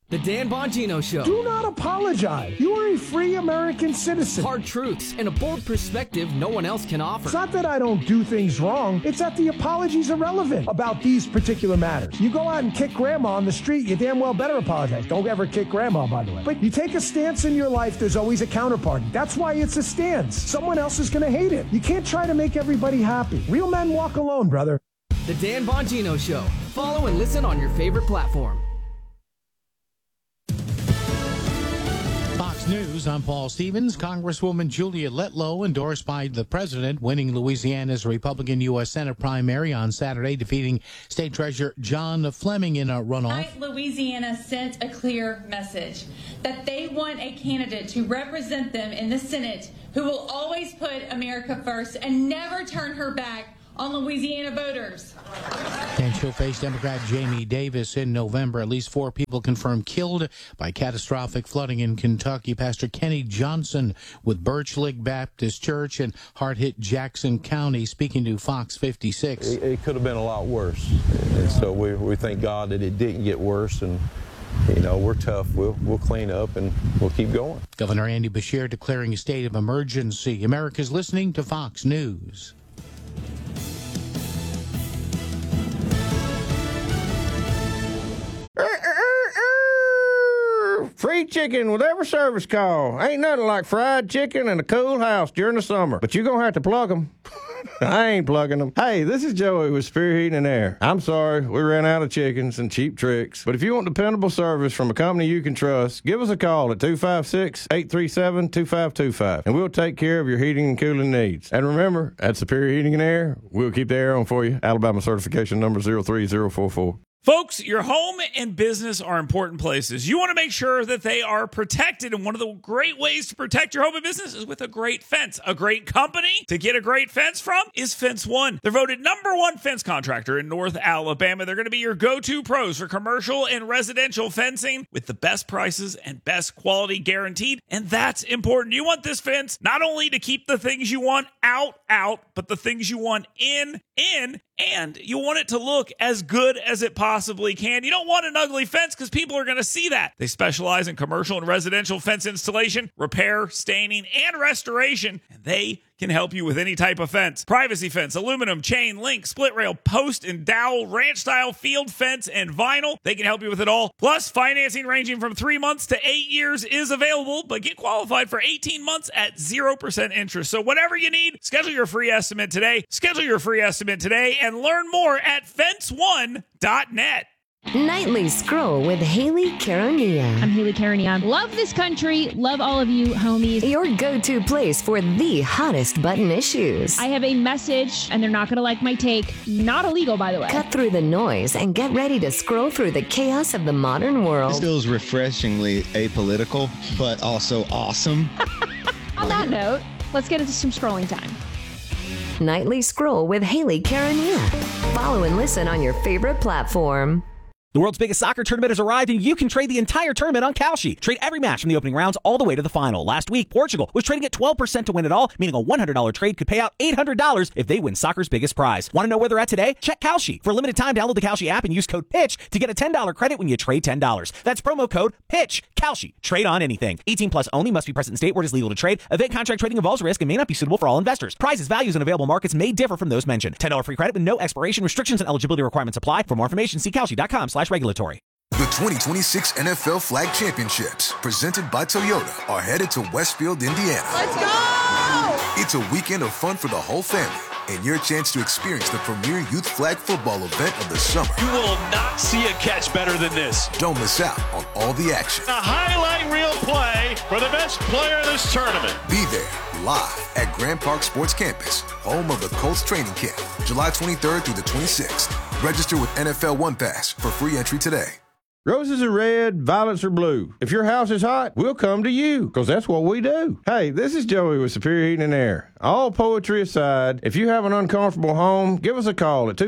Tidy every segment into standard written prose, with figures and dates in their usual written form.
The Dan Bongino Show. Do not apologize. You are a free American citizen. Hard truths and a bold perspective no one else can offer. It's not that I don't do things wrong. It's that the apologies are irrelevant about these particular matters. You go out and kick grandma on the street, you damn well better apologize. Don't ever kick grandma, by the way. But you take a stance in your life, there's always a counterparty. That's why it's a stance. Someone else is going to hate it. You can't try to make everybody happy. Real men walk alone, brother. The Dan Bongino Show. Follow and listen on your favorite platform. Fox News, I'm Paul Stevens. Congresswoman Julia Letlow, endorsed by the president, winning Louisiana's Republican U.S. Senate primary on Saturday, defeating State Treasurer John Fleming in a runoff. Tonight, Louisiana sent a clear message that they want a candidate to represent them in the Senate who will always put America first and never turn her back on Louisiana voters. And she'll face Democrat Jamie Davis in November. At least 4 people confirmed killed by catastrophic flooding in Kentucky. Pastor Kenny Johnson with Birch Lick Baptist Church in hard-hit Jackson County, speaking to Fox 56. It could have been a lot worse. And so we thank God that it didn't get worse. And you know, we're tough. We'll clean up and we'll keep going. Governor Andy Beshear declaring a state of emergency. America's listening to Fox News. Free chicken with every service call. Ain't nothing like fried chicken in a cool house during the summer. But you're going to have to plug them. I ain't plugging them. Hey, this is Joey with Superior Heating and Air. I'm sorry, we ran out of chickens and cheap tricks. But if you want dependable service from a company you can trust, give us a call at 256-837-2525, and we'll take care of your heating and cooling needs. And remember, at Superior Heating and Air, we'll keep the air on for you. Alabama certification number 03044. Folks, your home and business are important places. You want to make sure that they are protected, and one of the great ways to protect your home and business is with a great fence. A great company to get a great fence from is Fence One. They're voted #1 fence contractor in North Alabama. They're going to be your go-to pros for commercial and residential fencing with the best prices and best quality guaranteed, and that's important. You want this fence not only to keep the things you want out, but the things you want in, and you want it to look as good as it possibly can. You don't want an ugly fence because people are going to see that. They specialize in commercial and residential fence installation, repair, staining, and restoration, and they can help you with any type of fence. Privacy fence, aluminum, chain, link, split rail, post and dowel, ranch style, field fence, and vinyl. They can help you with it all. Plus, financing ranging from 3 months to 8 years is available, but get qualified for 18 months at 0% interest. So whatever you need, schedule your free estimate today. Schedule your free estimate today and learn more at fence1.net. Nightly Scroll with Haley Carania. I'm Haley Carania. Love this country. Love all of you, homies. Your go-to place for the hottest button issues. I have a message, and they're not going to like my take. Not illegal, by the way. Cut through the noise and get ready to scroll through the chaos of the modern world. This feels refreshingly apolitical, but also awesome. On that note, let's get into some scrolling time. Nightly Scroll with Haley Carania. Follow and listen on your favorite platform. The world's biggest soccer tournament has arrived, and you can trade the entire tournament on Kalshi. Trade every match from the opening rounds all the way to the final. Last week, Portugal was trading at 12% to win it all, meaning a $100 trade could pay out $800 if they win soccer's biggest prize. Want to know where they're at today? Check Kalshi. For a limited time, download the Kalshi app and use code PITCH to get a $10 credit when you trade $10. That's promo code PITCH. Kalshi. Trade on anything. 18 plus only. Must be present in state where it is legal to trade. Event contract trading involves risk and may not be suitable for all investors. Prizes, values, and available markets may differ from those mentioned. $10 free credit with no expiration. Restrictions and eligibility requirements apply. For more information, see Kalshi.com/regulatory. The 2026 NFL Flag Championships, presented by Toyota, are headed to Westfield, Indiana. Let's go! It's a weekend of fun for the whole family and your chance to experience the premier youth flag football event of the summer. You will not see a catch better than this. Don't miss out on all the action. A highlight reel play for the best player of this tournament. Be there live at Grand Park Sports Campus, home of the Colts training camp, July 23rd through the 26th. Register with NFL One Pass for free entry today. Roses are red, violets are blue. If your house is hot, we'll come to you, because that's what we do. Hey, this is Joey with Superior Heating and Air. All poetry aside, if you have an uncomfortable home, give us a call at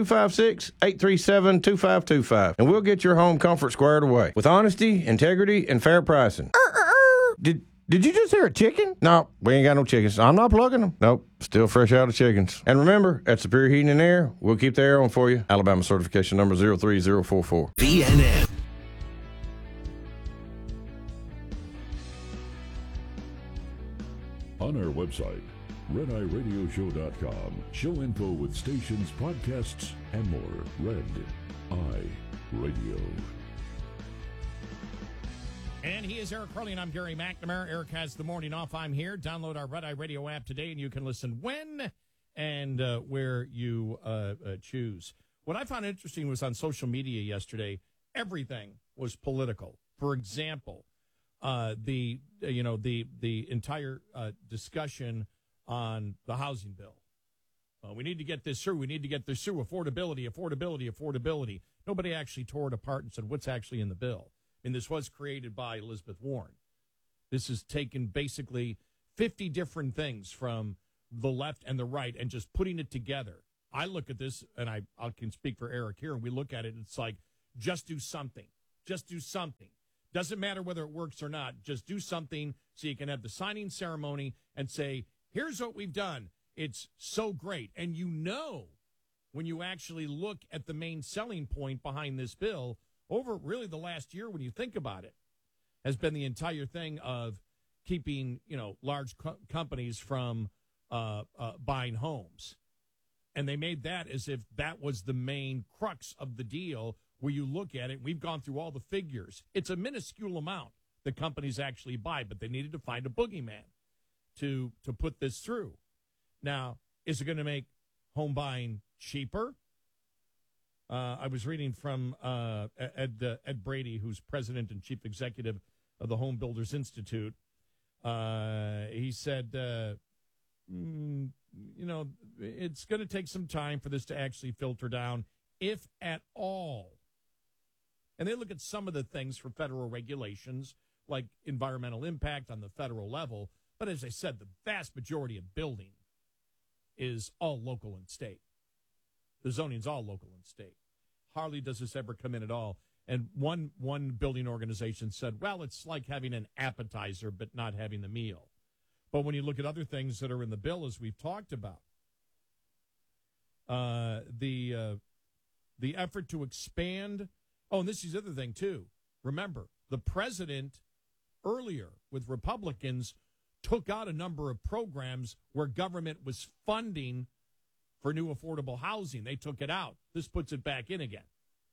256-837-2525, and we'll get your home comfort squared away with honesty, integrity, and fair pricing. Did you just hear a chicken? No, we ain't got no chickens. I'm not plugging them. Nope, still fresh out of chickens. And remember, at Superior Heating and Air, we'll keep the air on for you. Alabama certification number 03044. BNN. On our website, RedEyeRadioShow.com. Show info with stations, podcasts, and more. Red Eye Radio. And he is Eric Curley, and I'm Gary McNamara. Eric has the morning off. I'm here. Download our Red Eye Radio app today, and you can listen when and where you choose. What I found interesting was on social media yesterday, everything was political. For example, the entire discussion on the housing bill. We need to get this through. We need to get this through. Affordability. Nobody actually tore it apart and said what's actually in the bill. And this was created by Elizabeth Warren. This has taken basically 50 different things from the left and the right and just putting it together. I look at this, and I can speak for Eric here, and we look at it, it's like, just do something. Just do something. Doesn't matter whether it works or not. Just do something so you can have the signing ceremony and say, here's what we've done. It's so great. And you know, when you actually look at the main selling point behind this bill, over really the last year, when you think about it, has been the entire thing of keeping, large companies from buying homes. And they made that as if that was the main crux of the deal, where you look at it, we've gone through all the figures. It's a minuscule amount that companies actually buy, but they needed to find a boogeyman to put this through. Now, is it going to make home buying cheaper? I was reading from Ed Brady, who's president and chief executive of the Home Builders Institute. He said, it's going to take some time for this to actually filter down, if at all. And they look at some of the things for federal regulations, like environmental impact on the federal level. But as I said, the vast majority of building is all local and state. The zoning's all local and state. Hardly does this ever come in at all. And one building organization said, well, it's like having an appetizer but not having the meal. But when you look at other things that are in the bill, as we've talked about, the effort to expand. Oh, and this is the other thing, too. Remember, the president earlier with Republicans took out a number of programs where government was funding for new affordable housing. They took it out. This puts it back in again.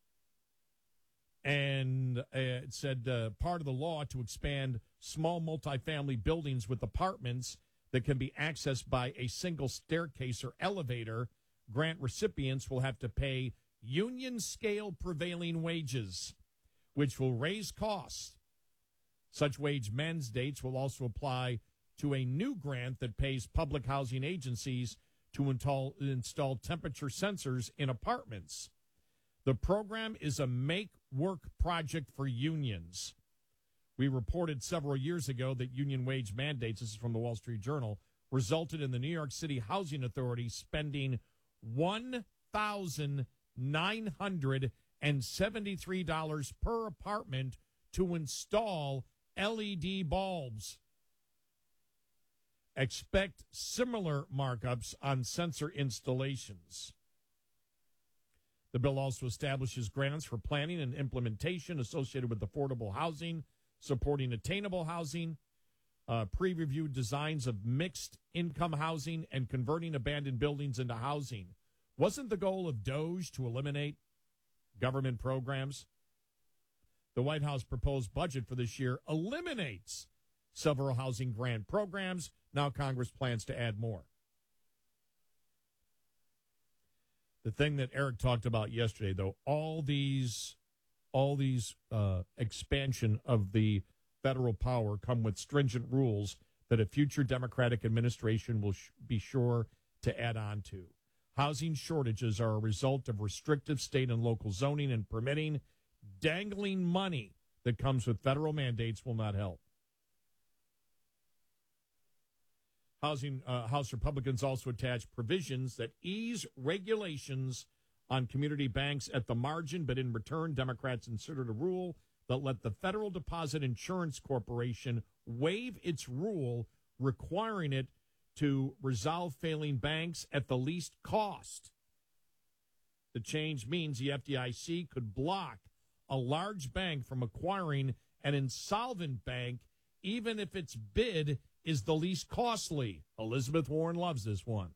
And it said part of the law to expand small multifamily buildings with apartments that can be accessed by a single staircase or elevator. Grant recipients will have to pay union scale prevailing wages, which will raise costs. Such wage mandates will also apply to a new grant that pays public housing agencies to install temperature sensors in apartments. The program is a make-work project for unions. We reported several years ago that union wage mandates, this is from the Wall Street Journal, resulted in the New York City Housing Authority spending $1,973 per apartment to install LED bulbs. Expect similar markups on sensor installations. The bill also establishes grants for planning and implementation associated with affordable housing, supporting attainable housing, pre-reviewed designs of mixed-income housing, and converting abandoned buildings into housing. Wasn't the goal of DOGE to eliminate government programs? The White House proposed budget for this year eliminates several housing grant programs. Now Congress plans to add more. The thing that Eric talked about yesterday, though, all these expansion of the federal power come with stringent rules that a future Democratic administration will be sure to add on to. Housing shortages are a result of restrictive state and local zoning and permitting. Dangling money that comes with federal mandates will not help. House Republicans also attach provisions that ease regulations on community banks at the margin, but in return, Democrats inserted a rule that let the Federal Deposit Insurance Corporation waive its rule requiring it to resolve failing banks at the least cost. The change means the FDIC could block a large bank from acquiring an insolvent bank even if its bid is the least costly? Elizabeth Warren loves this one.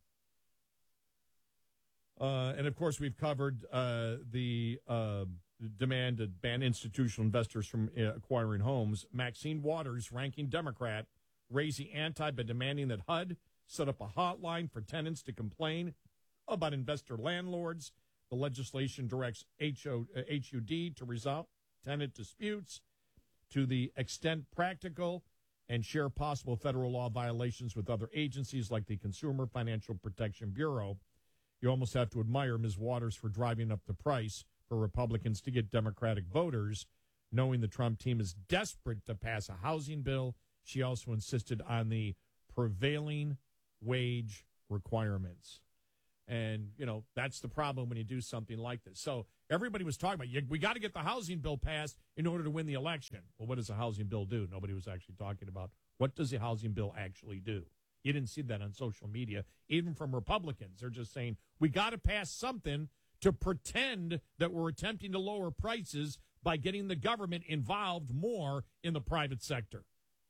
And, of course, we've covered the demand to ban institutional investors from acquiring homes. Maxine Waters, ranking Democrat, raised the ante by demanding that HUD set up a hotline for tenants to complain about investor landlords. The legislation directs HUD to resolve tenant disputes to the extent practical and share possible federal law violations with other agencies like the Consumer Financial Protection Bureau. You almost have to admire Ms. Waters for driving up the price for Republicans to get Democratic voters, knowing the Trump team is desperate to pass a housing bill. She also insisted on the prevailing wage requirements. And, you know, that's the problem when you do something like this. So everybody was talking about, we got to get the housing bill passed in order to win the election. Well, what does a housing bill do? Nobody was actually talking about what does a housing bill actually do. You didn't see that on social media, even from Republicans. They're just saying, we got to pass something to pretend that we're attempting to lower prices by getting the government involved more in the private sector.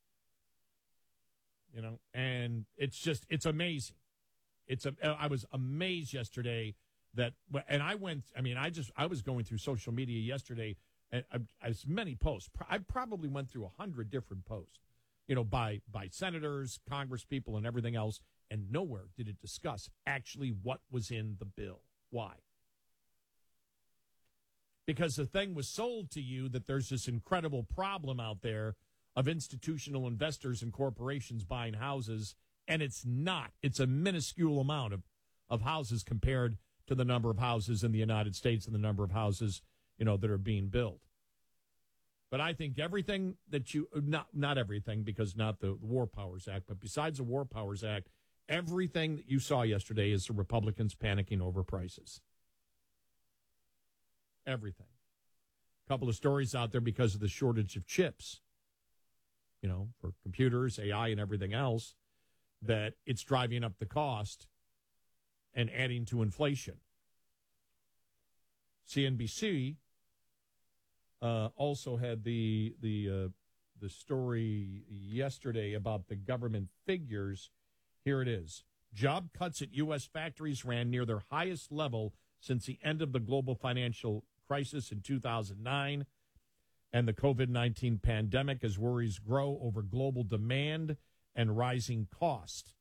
You know, and it's amazing. I was amazed yesterday that, and I was going through social media yesterday, and as many posts. I probably went through 100 different posts, you know, by senators, congresspeople, and everything else, and nowhere did it discuss actually what was in the bill. Why? Because the thing was sold to you that there's this incredible problem out there of institutional investors and corporations buying houses, and it's not. It's a minuscule amount of houses compared to the number of houses in the United States and the number of houses, you know, that are being built. But I think everything that not everything, because not the War Powers Act, but besides the War Powers Act, everything that you saw yesterday is the Republicans panicking over prices. Everything. A couple of stories out there because of the shortage of chips, you know, for computers, AI, and everything else, that it's driving up the cost and adding to inflation. CNBC also had the story yesterday about the government figures. Here it is. Job cuts at U.S. factories ran near their highest level since the end of the global financial crisis in 2009, and the COVID-19 pandemic as worries grow over global demand and rising cost.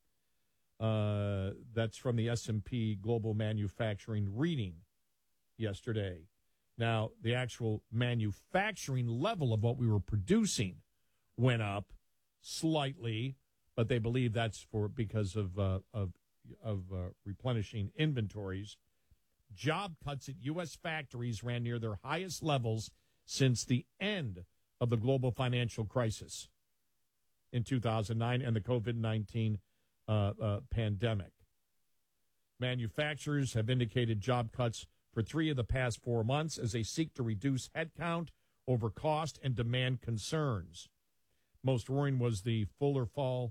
That's from the S&P Global Manufacturing reading yesterday. Now, the actual manufacturing level of what we were producing went up slightly, but they believe that's because of replenishing inventories. Job cuts at U.S. factories ran near their highest levels since the end of the global financial crisis in 2009 and the COVID-19 pandemic. Manufacturers have indicated job cuts for 3 of the past 4 months as they seek to reduce headcount over cost and demand concerns. Most worrying was the further fall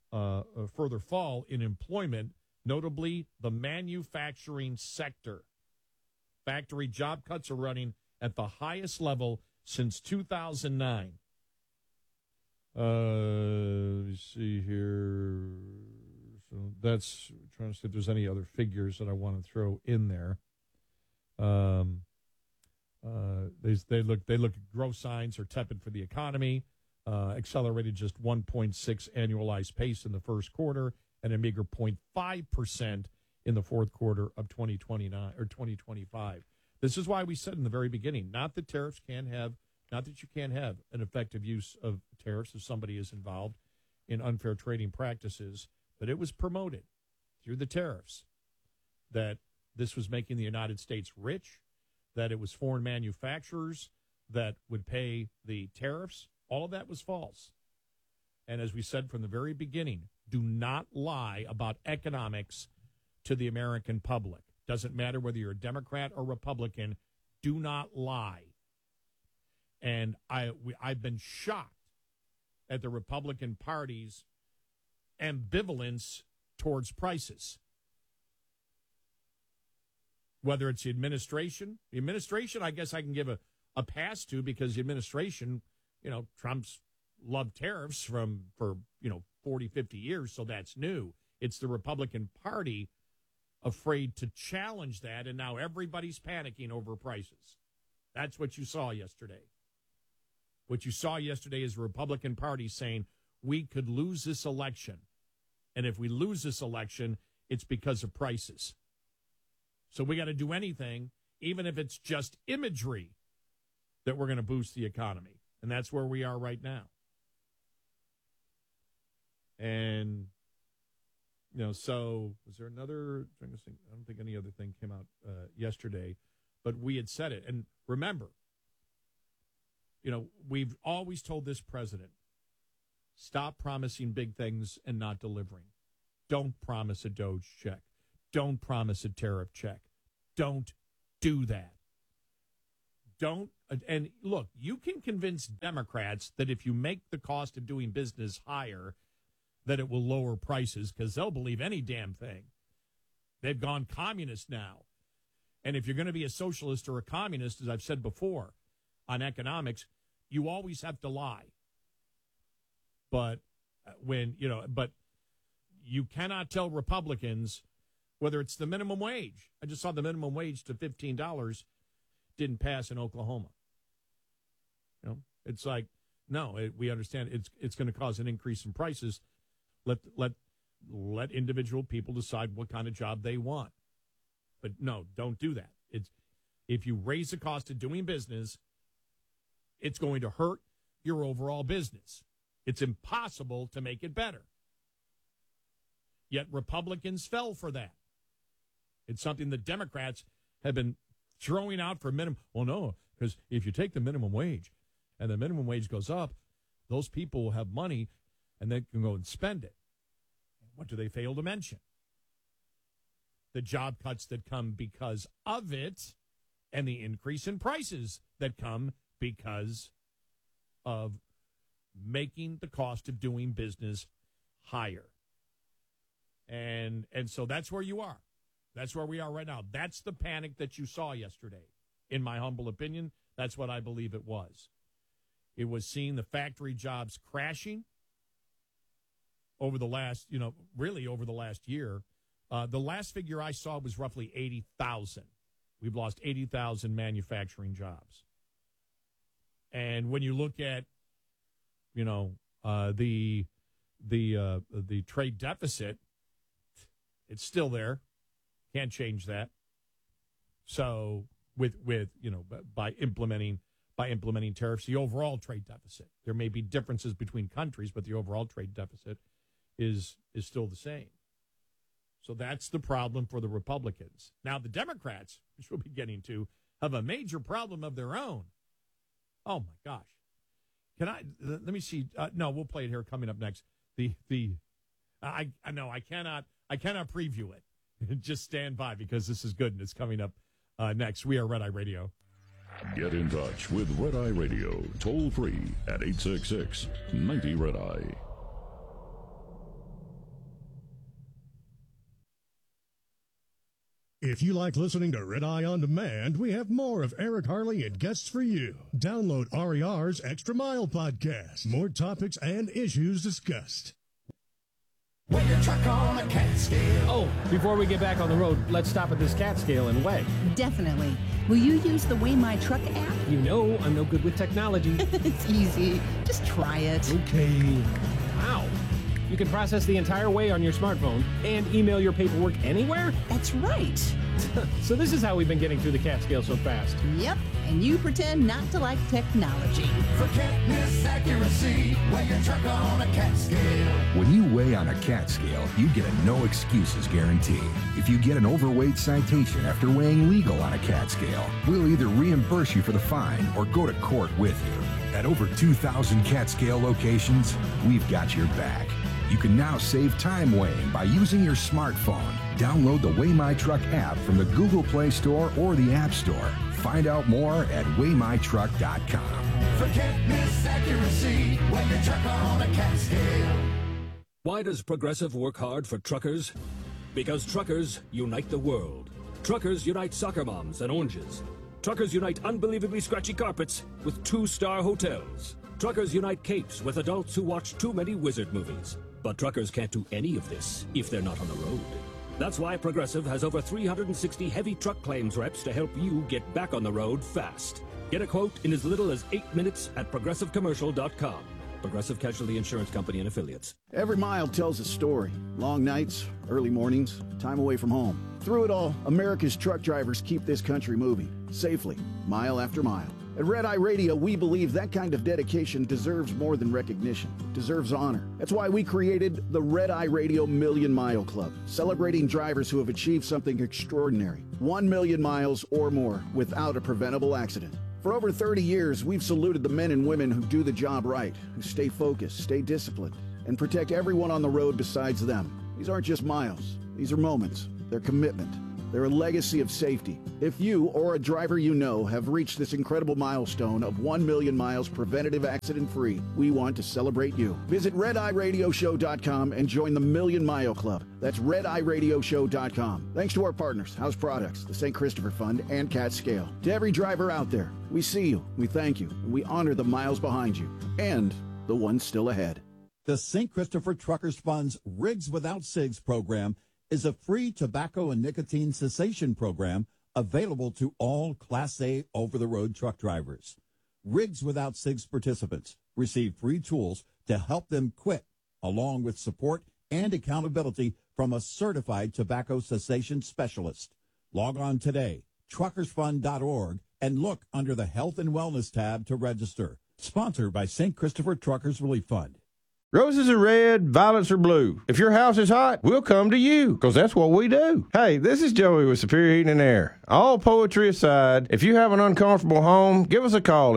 in employment, notably the manufacturing sector. Factory job cuts are running at the highest level since 2009. Let me see here. So that's trying to see if there's any other figures that I want to throw in there. They look at growth signs are tepid for the economy. Accelerated just 1.6 annualized pace in the first quarter and a meager 0.5% in the fourth quarter of 2029 or 2025. This is why we said in the very beginning, not that you can't have an effective use of tariffs if somebody is involved in unfair trading practices, but it was promoted through the tariffs that this was making the United States rich, that it was foreign manufacturers that would pay the tariffs. All of that was false. And as we said from the very beginning, do not lie about economics to the American public. Doesn't matter whether you're a Democrat or Republican, do not lie. And I've been shocked at the Republican Party's ambivalence towards prices. Whether it's the administration, I guess I can give a pass to because the administration, you know, Trump's loved tariffs for 40, 50 years, so that's new. It's the Republican Party afraid to challenge that, and now everybody's panicking over prices. That's what you saw yesterday. What you saw yesterday is the Republican Party saying, we could lose this election, and if we lose this election, it's because of prices. So we got to do anything, even if it's just imagery, that we're going to boost the economy. And that's where we are right now. And, so was there another, I don't think any other thing came out yesterday, but we had said it. And remember, we've always told this president, stop promising big things and not delivering. Don't promise a DOGE check. Don't promise a tariff check. Don't do that. And look, you can convince Democrats that if you make the cost of doing business higher, that it will lower prices, because they'll believe any damn thing. They've gone communist now. And if you're going to be a socialist or a communist, as I've said before, on economics, you always have to lie. But but you cannot tell Republicans, whether it's the minimum wage. I just saw the minimum wage to $15 didn't pass in Oklahoma. It's like, no, we understand it's going to cause an increase in prices. Let individual people decide what kind of job they want. But no, don't do that. If you raise the cost of doing business, it's going to hurt your overall business. It's impossible to make it better. Yet Republicans fell for that. It's something the Democrats have been throwing out for minimum. Well, no, because if you take the minimum wage and the minimum wage goes up, those people will have money and they can go and spend it. What do they fail to mention? The job cuts that come because of it and the increase in prices that come because of making the cost of doing business higher. And so that's where you are. That's where we are right now. That's the panic that you saw yesterday. In my humble opinion, that's what I believe it was. It was seeing the factory jobs crashing over the last, really over the last year. The last figure I saw was roughly 80,000. We've lost 80,000 manufacturing jobs. And when you look at, the trade deficit, it's still there. Can't change that. So by implementing tariffs, the overall trade deficit, there may be differences between countries, but the overall trade deficit is still the same. So that's the problem for the Republicans. Now the Democrats, which we'll be getting to, have a major problem of their own. Oh my gosh. Let me see. No, we'll play it here coming up next. I cannot preview it. Just stand by because this is good and it's coming up next. We are Red Eye Radio. Get in touch with Red Eye Radio, toll free at 866-90-RED-EYE. If you like listening to Red Eye On Demand, we have more of Eric Harley and guests for you. Download RER's Extra Mile podcast. More topics and issues discussed. Weigh your truck on a cat scale. Oh, before we get back on the road, let's stop at this cat scale and weigh. Definitely. Will you use the Weigh My Truck app? You know I'm no good with technology. It's easy. Just try it. Okay. Wow. You can process the entire weigh on your smartphone and email your paperwork anywhere? That's right. So this is how we've been getting through the cat scale so fast. Yep, and you pretend not to like technology. Forget this accuracy. Weigh your truck on a cat scale. When you weigh on a cat scale, you get a no excuses guarantee. If you get an overweight citation after weighing legal on a cat scale, we'll either reimburse you for the fine or go to court with you. At over 2,000 cat scale locations, we've got your back. You can now save time weighing by using your smartphone. Download the Weigh My Truck app from the Google Play Store or the App Store. Find out more at weighmytruck.com. Forget this accuracy. Weigh your truck on a cat scale. Why does Progressive work hard for truckers? Because truckers unite the world. Truckers unite soccer moms and oranges. Truckers unite unbelievably scratchy carpets with 2-star hotels. Truckers unite capes with adults who watch too many wizard movies. But truckers can't do any of this if they're not on the road. That's why Progressive has over 360 heavy truck claims reps to help you get back on the road fast. Get a quote in as little as 8 minutes at progressivecommercial.com. Progressive Casualty Insurance Company and Affiliates. Every mile tells a story. Long nights, early mornings, time away from home. Through it all, America's truck drivers keep this country moving, safely, mile after mile. At Red Eye Radio, we believe that kind of dedication deserves more than recognition. It deserves honor. That's why we created the Red Eye Radio Million Mile Club, celebrating drivers who have achieved something extraordinary. 1 million miles or more without a preventable accident. For over 30 years, we've saluted the men and women who do the job right, who stay focused, stay disciplined, and protect everyone on the road besides them. These aren't just miles. These are moments. They're commitment. They're a legacy of safety. If you or a driver you know have reached this incredible milestone of 1 million miles preventative accident-free, we want to celebrate you. Visit RedEyeRadioShow.com and join the Million Mile Club. That's RedEyeRadioShow.com. Thanks to our partners, House Products, the St. Christopher Fund, and Cat Scale. To every driver out there, we see you, we thank you, and we honor the miles behind you, and the ones still ahead. The St. Christopher Truckers Fund's Rigs Without Cigs program is a free tobacco and nicotine cessation program available to all Class A over-the-road truck drivers. Rigs Without Cigs participants receive free tools to help them quit, along with support and accountability from a certified tobacco cessation specialist. Log on today, truckersfund.org, and look under the Health and Wellness tab to register. Sponsored by St. Christopher Truckers Relief Fund. Roses are red, violets are blue. If your house is hot, we'll come to you, because that's what we do. Hey, this is Joey with Superior Heating and Air. All poetry aside, if you have an uncomfortable home, give us a call at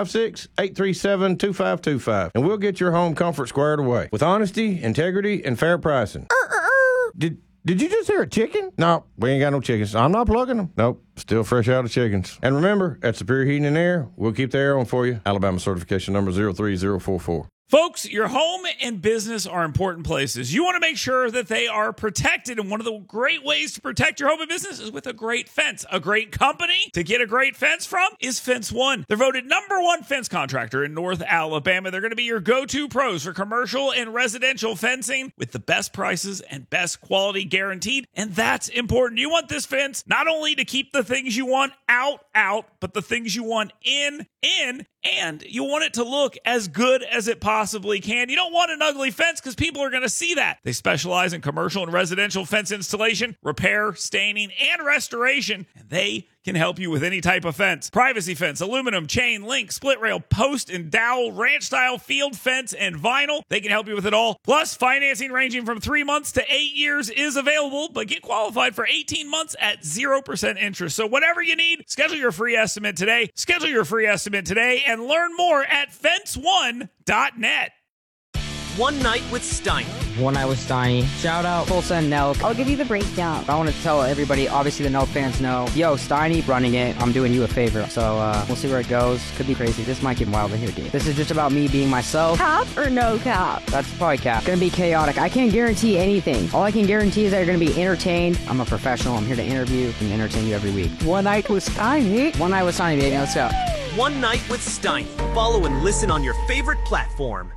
256-837-2525, and we'll get your home comfort squared away with honesty, integrity, and fair pricing. Did you just hear a chicken? No, we ain't got no chickens. I'm not plugging them. Nope, still fresh out of chickens. And remember, at Superior Heating and Air, we'll keep the air on for you. Alabama certification number 03044. Folks, your home and business are important places. You want to make sure that they are protected, and one of the great ways to protect your home and business is with a great fence. A great company to get a great fence from is Fence One. They're voted #1 fence contractor in North Alabama. They're going to be your go-to pros for commercial and residential fencing with the best prices and best quality guaranteed, and that's important. You want this fence not only to keep the things you want out, but the things you want in, and you want it to look as good as it possibly can. You don't want an ugly fence because people are going to see that. They specialize in commercial and residential fence installation, repair, staining, and restoration, and they can help you with any type of fence. Privacy fence, aluminum, chain, link, split rail, post and dowel, ranch style, field fence, and vinyl. They can help you with it all. Plus, financing ranging from 3 months to 8 years is available, but get qualified for 18 months at 0% interest. So whatever you need, schedule your free estimate today. Schedule your free estimate today and learn more at fence1.net. One Night with Steiny. One Night with Steiny. Shout out Tulsa and Nelk. I'll give you the breakdown. I want to tell everybody, obviously the Nelk fans know, yo, Steiny running it. I'm doing you a favor. So we'll see where it goes. Could be crazy. This might get wild in here, dude. This is just about me being myself. Cap or no cap? That's probably cap. Gonna be chaotic. I can't guarantee anything. All I can guarantee is that you're gonna be entertained. I'm a professional. I'm here to interview and entertain you every week. One Night with Steiny. One Night with Steiny, baby. Let's go. One Night with Steiny. Follow and listen on your favorite platform.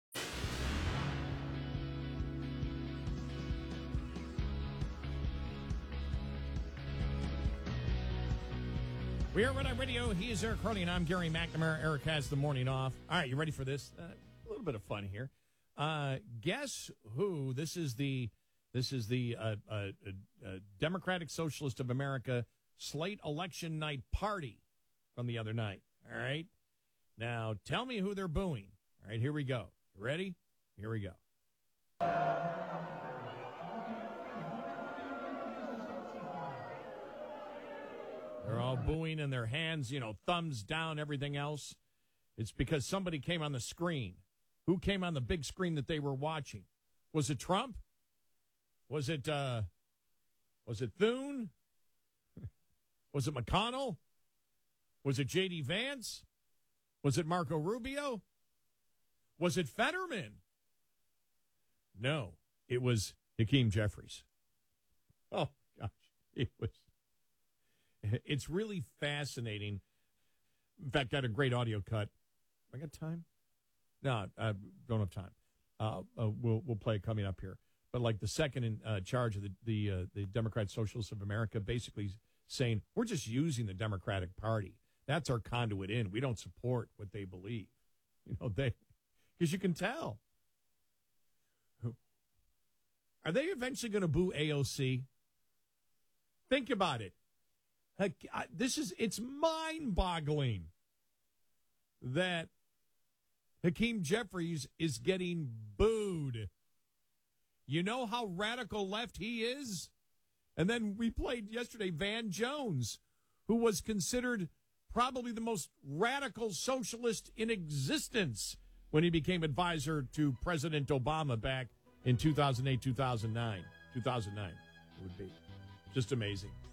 We are Red Eye Radio. He is Eric Hurley, and I'm Gary McNamara. Eric has the morning off. All right, you ready for this? A little bit of fun here. Guess who? This is the Democratic Socialist of America slate election night party from the other night. All right. Now, tell me who they're booing. All right, here we go. You ready? Here we go. They're all booing in their hands, thumbs down, everything else. It's because somebody came on the screen. Who came on the big screen that they were watching? Was it Trump? Was it Thune? Was it McConnell? Was it J.D. Vance? Was it Marco Rubio? Was it Fetterman? No, it was Hakeem Jeffries. Oh, gosh, it was. It's really fascinating. In fact, got a great audio cut. I got time? No, don't have time. We'll play it coming up here. But like the second in charge of the Democrat Socialists of America, basically saying we're just using the Democratic Party. That's our conduit in. We don't support what they believe. Because you can tell. Are they eventually going to boo AOC? Think about it. It's mind-boggling that Hakeem Jeffries is getting booed. You know how radical left he is? And then we played yesterday Van Jones, who was considered probably the most radical socialist in existence when he became advisor to President Obama back in 2008, 2009. 2009 it would be. Just amazing.